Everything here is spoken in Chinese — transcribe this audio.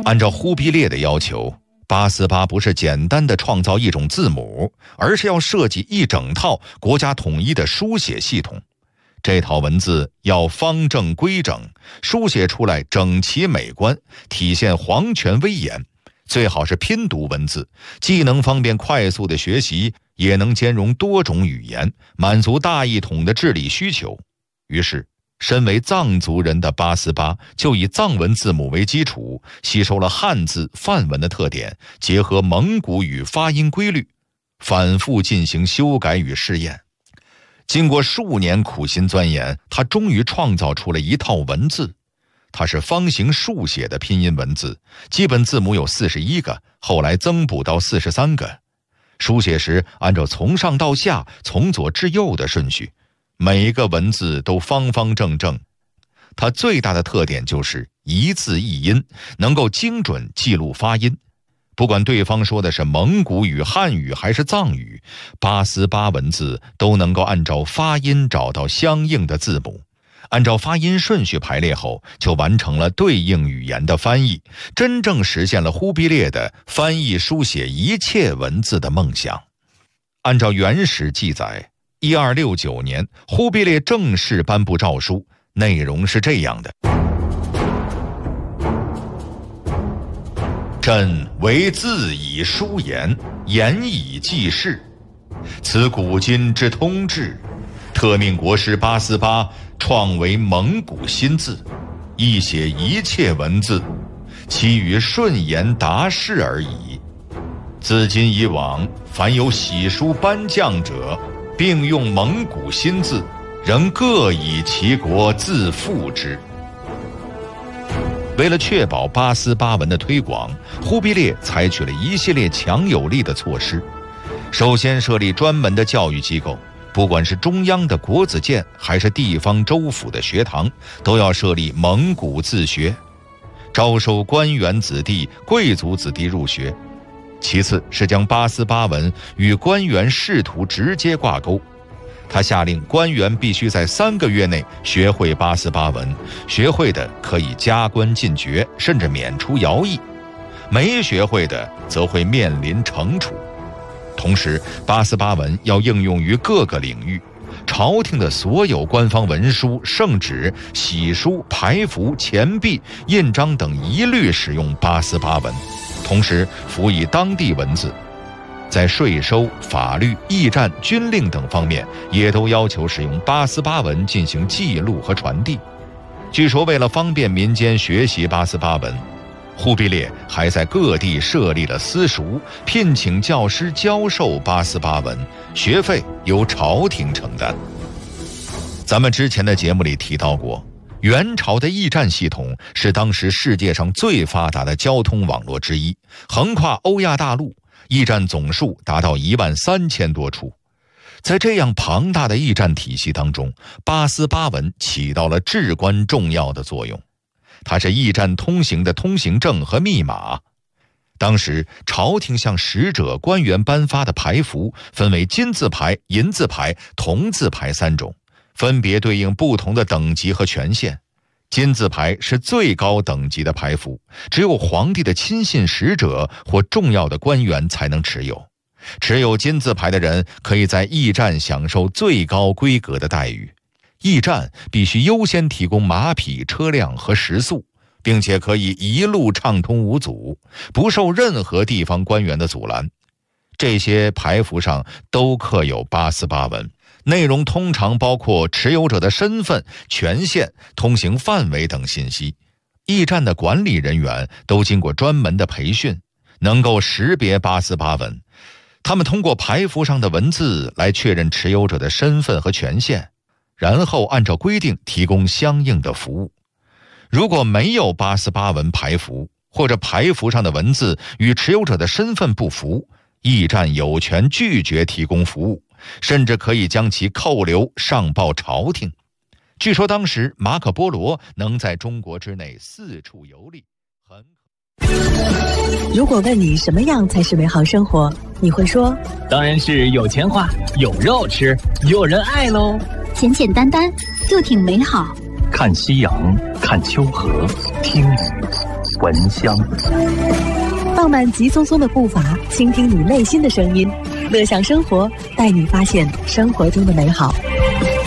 按照忽必烈的要求，848不是简单的创造一种字母，而是要设计一整套国家统一的书写系统。这套文字要方正规整，书写出来整齐美观，体现皇权威严，最好是拼读文字，既能方便快速的学习，也能兼容多种语言，满足大一统的治理需求。于是身为藏族人的848就以藏文字母为基础，吸收了汉字梵文的特点，结合蒙古语发音规律，反复进行修改与试验。经过数年苦心钻研，他终于创造出了一套文字。它是方形竖写的拼音文字，基本字母有41个，后来增补到43个。书写时按照从上到下、从左至右的顺序，每一个文字都方方正正。它最大的特点就是一字一音，能够精准记录发音。不管对方说的是蒙古语、汉语还是藏语，848文字都能够按照发音找到相应的字母，按照发音顺序排列后，就完成了对应语言的翻译，真正实现了忽必烈的翻译书写一切文字的梦想。按照原始记载，1269年，忽必烈正式颁布诏书，内容是这样的：朕为字以书言，言以记事，此古今之通志，特命国师848创为蒙古新字，译写一切文字，其余顺言达事而已。自今以往，凡有喜书颁降者，并用蒙古新字，仍各以其国自付之。为了确保848文的推广，忽必烈采取了一系列强有力的措施。首先设立专门的教育机构，不管是中央的国子监还是地方州府的学堂，都要设立蒙古自学，招收官员子弟、贵族子弟入学。其次是将848文与官员仕途直接挂钩。他下令官员必须在3个月内学会848文，学会的可以加官进爵，甚至免除徭役，没学会的则会面临惩处。同时848文要应用于各个领域，朝廷的所有官方文书、圣旨、玺书、牌符、钱币、印章等一律使用848文，同时辅以当地文字。在税收、法律、驿站、军令等方面，也都要求使用848文进行记录和传递。据说为了方便民间学习848文，忽必烈还在各地设立了私塾，聘请教师教授848文，学费由朝廷承担。咱们之前的节目里提到过，元朝的驿站系统是当时世界上最发达的交通网络之一，横跨欧亚大陆，驿站总数达到13000多处。在这样庞大的驿站体系当中，848文起到了至关重要的作用。它是驿站通行的通行证和密码。当时朝廷向使者、官员颁发的牌符分为金字牌、银字牌、铜字牌3种，分别对应不同的等级和权限。金字牌是最高等级的牌符，只有皇帝的亲信使者或重要的官员才能持有。持有金字牌的人可以在驿站享受最高规格的待遇。驿站必须优先提供马匹、车辆和食宿，并且可以一路畅通无阻，不受任何地方官员的阻拦。这些牌符上都刻有848文，内容通常包括持有者的身份、权限、通行范围等信息。驿站的管理人员都经过专门的培训，能够识别848文。他们通过牌符上的文字来确认持有者的身份和权限，然后按照规定提供相应的服务。如果没有848文牌符，或者牌符上的文字与持有者的身份不符，驿站有权拒绝提供服务，甚至可以将其扣留上报朝廷。据说当时马可波罗能在中国之内四处游历。 如果问你什么样才是美好生活，你会说当然是有钱花、有肉吃、有人爱喽。 简简单单就挺美好。 看夕阳，看秋荷，听雨， 闻香。 放慢急匆匆的步伐，倾听你内心的声音，乐享生活，带你发现生活中的美好。